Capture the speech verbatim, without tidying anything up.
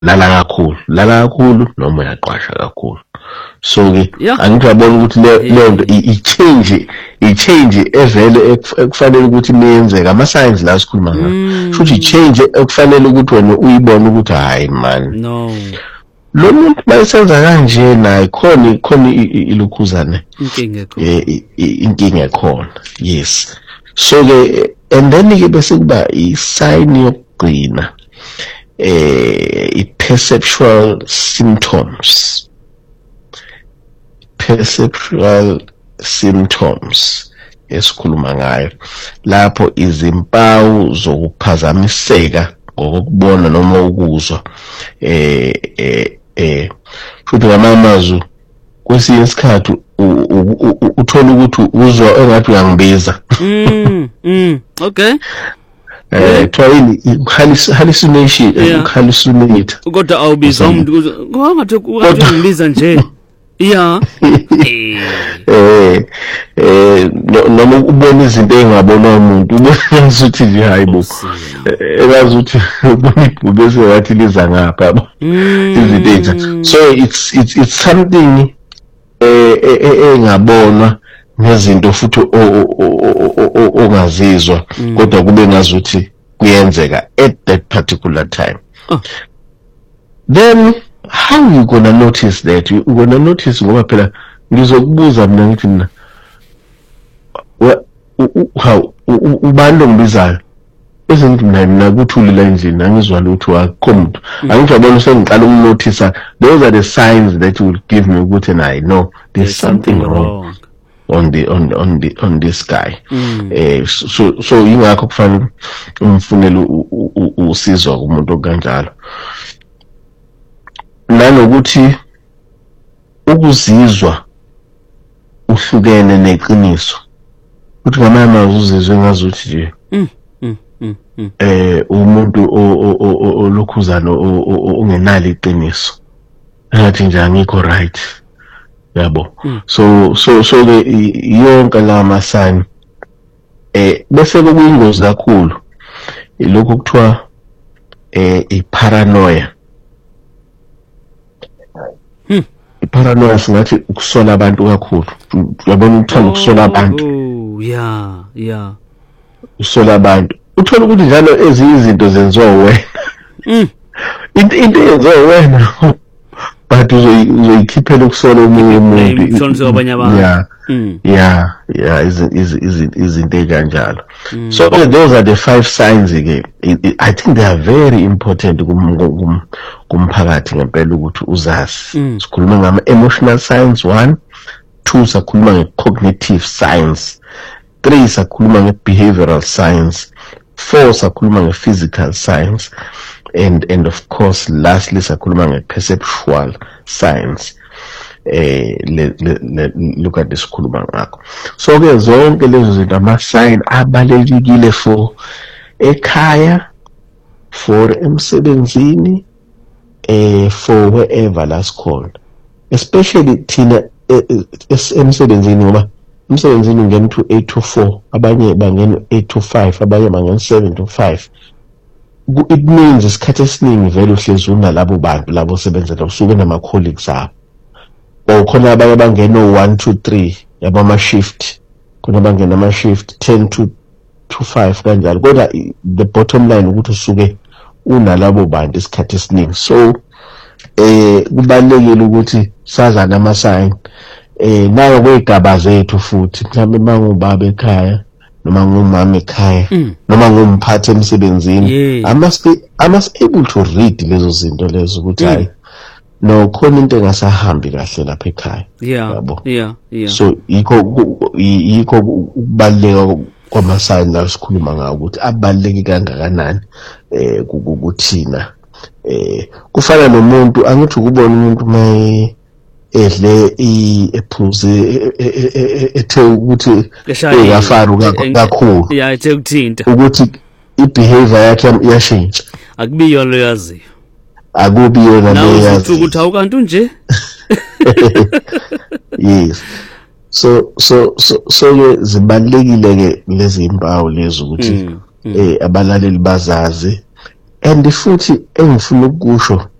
lala kakhulu lala kakhulu noma uyaqwasha kakhulu. So ke Yeah. angijabona ukuthi le le nto i-change i-change evele ekufanele ukuthi menzeke ama signs la sikhuluma ngayo futhi i-change ekufanele ukuthi wena uyibone ukuthi hayi man No. lo muntu bayisenza kanje naye khona khona ilukhuzane Inkinga khona. eh inkinga khona. Yes. So ke and then ke bese kuba i-sign yokugcina eh i-perceptual symptoms. Perceptual symptoms esikhuluma ngayo lapho izimpawu zokuphazamiseka ngokubona noma ukuzwa eh eh eh futhi ngamazwi kwesinye isikhathi uthola ukuthi uzwa engathi uyangibiza. Mm mm okay. Eh twayini hallucination hallucinate kodwa awubiza umuntu kungathi ukathi ungibiza nje. Yeah. eh eh noma ubona izinto engabonwa umuntu ubona ukuthi nje hayibo ekazi ukuthi ubese wathi liza ngapha izinto ezintsha. So it's it's it's something eh engabonwa nezinto futhi ongazizwa kodwa kube ngazuthi kuyenzeka at that particular time. Then how you gonna notice that? You gonna notice ngoba phela ngizokubuza mina ngithi mina how ubani ongibizayo ezinto mina mina kuthuli la endlini angizwa lutho akho umuntu angijabona sengiqala ukunotice those are the signs that will give me ukuthi I know there's something wrong on the on on the on this guy. Eh so so ingakho kufanele umfunele usizo kumuntu okanjalo. Nanokuthi ukuzizwa uhlukene neqiniso uthi ngamanye amazwi uzizwe ngazuthi nje eh umuntu olokhuzana ongenalo iqiniso ngathi nje angikho right yabo. So so so ke yonke la ma sign eh bese kuyingozi kakhulu lokho kuthiwa eh iparanoia. Paranoia singathi ukusola abantu kakhulu. Uyabona uthanda ukusola abantu. Oh yeah yeah. Usola abantu. Uthola ukuthi njalo ezinye izinto zenziwa wena. Mm. Into into yenziwa wena. But uzoyikhiphela ukusola omunye umuntu. Uhlonze abanye abantu. Yeah. Yeah, yeah, izinto ekanjalo. So those are the five signs again. I think they are very important kumphakathi ngempela ukuthi uzazi. Sikhuluma ngama emotional signs one, two sakhuluma nge cognitive signs, three sakhuluma nge behavioral signs, four sakhuluma nge physical signs, and and of course lastly sakhuluma nge perceptual signs. Eh le, le, le, look at this khuluma ngakho. So ke zonke lezo zinto ama sign abalekile for ekhaya, for emsebenzini, eh for wherever las called, especially thina emsebenzini ngoba emsebenzini ungena to eight to four, abanye bangena eight to five, abanye bangena seven to five. It means isikhathi esiningi vele uhlezi unalabo bantu labo sebenzela usuke nama colleagues abo. Or khona abanye bangena one to three yabo ama shift, khona bangena ama shift ten to five kanjalo. Kodwa the bottom line ukuthi usuke unalabo bantu isikhathi esiningi. So eh kubalekile ukuthi sazana ama sign eh nayo kwegaba zethu futhi mhlawumbe mangubaba ekhaya noma ngumama ekhaya noma ngumphathi emsebenzini I must be I must able to read lezo zinto lezo ukuthi hayi no khona into engasahambi kahle lapha ekhaya. Yeah yeah yeah. So yikho yikho ukubaleka kwama sign la sikhuluma ngawo ukuthi abaleki kangakanani eh kukuthina eh kufana nomuntu angithi ukubona umuntu maye edle iphuze ethe ukuthi eyafaru kakhulu yeah ethe ukuthinta ukuthi ibehavior yakhe iyashintsha akubiyo lo yazi akubi yona lo yazi ukuthi awukanti nje. Yes. So so so so zibalekile ke lezi impawu lezo ukuthi eh abalaleli bazazi. And futhi engifuna ukusho